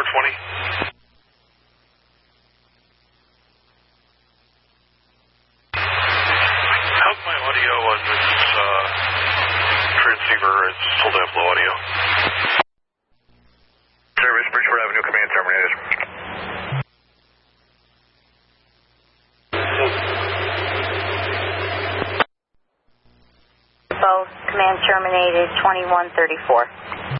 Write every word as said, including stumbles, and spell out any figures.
twenty. How's my audio on this uh, transceiver? It's still to have low audio. Service, Bridgeport Avenue, command terminated. Both command terminated, twenty-one thirty-four.